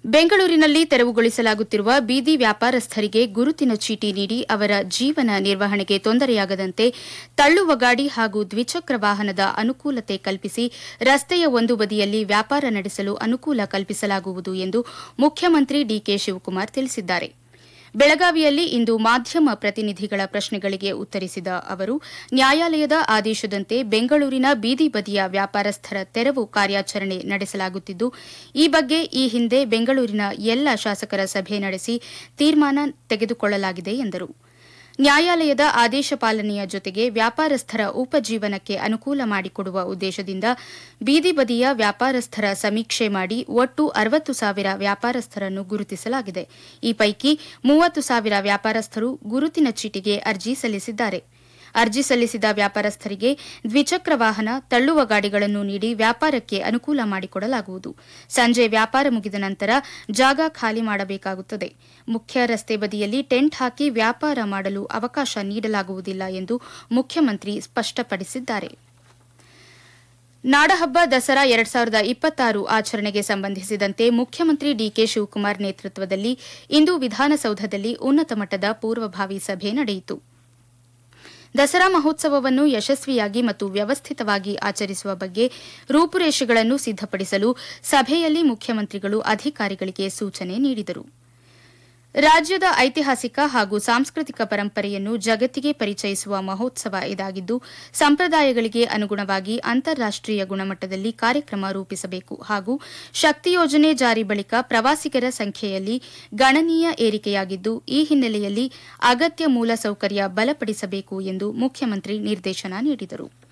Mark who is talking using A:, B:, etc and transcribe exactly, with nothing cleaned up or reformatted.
A: ಬೆಂಗಳೂರಿನಲ್ಲಿ ತೆರವುಗೊಳಿಸಲಾಗುತ್ತಿರುವ ಬೀದಿ ವ್ಯಾಪಾರಸ್ಥರಿಗೆ ಗುರುತಿನ ಚೀಟಿ ನೀಡಿ ಅವರ ಜೀವನ ನಿರ್ವಹಣೆಗೆ ತೊಂದರೆಯಾಗದಂತೆ ತಳ್ಳುವ ಗಾಡಿ ಹಾಗೂ ದ್ವಿಚಕ್ರ ವಾಹನದ ಅನುಕೂಲತೆ ಕಲ್ಪಿಸಿ ರಸ್ತೆಯ ಒಂದು ಬದಿಯಲ್ಲಿ ವ್ಯಾಪಾರ ನಡೆಸಲು ಅನುಕೂಲ ಕಲ್ಪಿಸಲಾಗುವುದು ಎಂದು ಮುಖ್ಯಮಂತ್ರಿ ಡಿಕೆ ಶಿವಕುಮಾರ್ ತಿಳಿಸಿದ್ದಾರೆ. ಬೆಳಗಾವಿಯಲ್ಲಿ ಇಂದು ಮಾಧ್ಯಮ ಪ್ರತಿನಿಧಿಗಳ ಪ್ರಶ್ನೆಗಳಿಗೆ ಉತ್ತರಿಸಿದ ಅವರು, ನ್ಯಾಯಾಲಯದ ಆದೇಶದಂತೆ ಬೆಂಗಳೂರಿನ ಬೀದಿ ಬದಿಯ ವ್ಯಾಪಾರಸ್ಥರ ತೆರವು ಕಾರ್ಯಾಚರಣೆ ನಡೆಸಲಾಗುತ್ತಿದ್ದು, ಈ ಬಗ್ಗೆ ಈ ಹಿಂದೆ ಬೆಂಗಳೂರಿನ ಎಲ್ಲ ಶಾಸಕರ ಸಭೆ ನಡೆಸಿ ತೀರ್ಮಾನ ತೆಗೆದುಕೊಳ್ಳಲಾಗಿದೆ ಎಂದರು. ನ್ಯಾಯಾಲಯದ ಆದೇಶ ಪಾಲನೆಯ ಜೊತೆಗೆ ವ್ಯಾಪಾರಸ್ಥರ ಉಪಜೀವನಕ್ಕೆ ಅನುಕೂಲ ಮಾಡಿಕೊಡುವ ಉದ್ದೇಶದಿಂದ ಬೀದಿ ಬದಿಯ ವ್ಯಾಪಾರಸ್ಥರ ಸಮೀಕ್ಷೆ ಮಾಡಿ ಒಟ್ಟು ಅರವತ್ತು ಸಾವಿರ ವ್ಯಾಪಾರಸ್ಥರನ್ನು ಗುರುತಿಸಲಾಗಿದೆ. ಈ ಪೈಕಿ ಮೂವತ್ತು ಸಾವಿರ ವ್ಯಾಪಾರಸ್ಥರು ಗುರುತಿನ ಚೀಟಿಗೆ ಅರ್ಜಿ ಸಲ್ಲಿಸಿದ್ದಾರೆ. ಅರ್ಜಿ ಸಲ್ಲಿಸಿದ ವ್ಯಾಪಾರಸ್ಥರಿಗೆ ದ್ವಿಚಕ್ರ ವಾಹನ, ತಳ್ಳುವ ಗಾಡಿಗಳನ್ನು ನೀಡಿ ವ್ಯಾಪಾರಕ್ಕೆ ಅನುಕೂಲ ಮಾಡಿಕೊಡಲಾಗುವುದು. ಸಂಜೆ ವ್ಯಾಪಾರ ಮುಗಿದ ನಂತರ ಜಾಗ ಖಾಲಿ ಮಾಡಬೇಕಾಗುತ್ತದೆ. ಮುಖ್ಯ ರಸ್ತೆ ಬದಿಯಲ್ಲಿ ಟೆಂಟ್ ಹಾಕಿ ವ್ಯಾಪಾರ ಮಾಡಲು ಅವಕಾಶ ನೀಡಲಾಗುವುದಿಲ್ಲ ಎಂದು ಮುಖ್ಯಮಂತ್ರಿ ಸ್ಪಷ್ಟಪಡಿಸಿದ್ದಾರೆ. ನಾಡಹಬ್ಬ ದಸರಾ ಎರಡ್ ಸಾವಿರದ ಇಪ್ಪತ್ತಾರು ಆಚರಣೆಗೆ ಸಂಬಂಧಿಸಿದಂತೆ ಮುಖ್ಯಮಂತ್ರಿ ಡಿಕೆ ಶಿವಕುಮಾರ್ ನೇತೃತ್ವದಲ್ಲಿ ಇಂದು ವಿಧಾನಸೌಧದಲ್ಲಿ ಉನ್ನತ ಮಟ್ಟದ ಪೂರ್ವಭಾವಿ ಸಭೆ ನಡೆಯಿತು. ದಸರಾ ಮಹೋತ್ಸವವನ್ನು ಯಶಸ್ವಿಯಾಗಿ ಮತ್ತು ವ್ಯವಸ್ಥಿತವಾಗಿ ಆಚರಿಸುವ ಬಗ್ಗೆ ರೂಪುರೇಷೆಗಳನ್ನು ಸಿದ್ದಪಡಿಸಲು ಸಭೆಯಲ್ಲಿ ಮುಖ್ಯಮಂತ್ರಿಗಳು ಅಧಿಕಾರಿಗಳಿಗೆ ಸೂಚನೆ ನೀಡಿದರು. ರಾಜ್ಯದ ಐತಿಹಾಸಿಕ ಹಾಗೂ ಸಾಂಸ್ಕೃತಿಕ ಪರಂಪರೆಯನ್ನು ಜಗತ್ತಿಗೆ ಪರಿಚಯಿಸುವ ಮಹೋತ್ಸವ ಇದಾಗಿದ್ದು, ಸಂಪ್ರದಾಯಗಳಿಗೆ ಅನುಗುಣವಾಗಿ ಅಂತಾರಾಷ್ಟೀಯ ಗುಣಮಟ್ಟದಲ್ಲಿ ಕಾರ್ಯಕ್ರಮ ರೂಪಿಸಬೇಕು ಹಾಗೂ ಶಕ್ತಿ ಯೋಜನೆ ಜಾರಿ ಬಳಿಕ ಪ್ರವಾಸಿಗರ ಸಂಖ್ಯೆಯಲ್ಲಿ ಗಣನೀಯ ಏರಿಕೆಯಾಗಿದ್ದು, ಈ ಹಿನ್ನೆಲೆಯಲ್ಲಿ ಅಗತ್ಯ ಮೂಲಸೌಕರ್ಯ ಬಲಪಡಿಸಬೇಕು ಎಂದು ಮುಖ್ಯಮಂತ್ರಿ ನಿರ್ದೇಶನ ನೀಡಿದರು.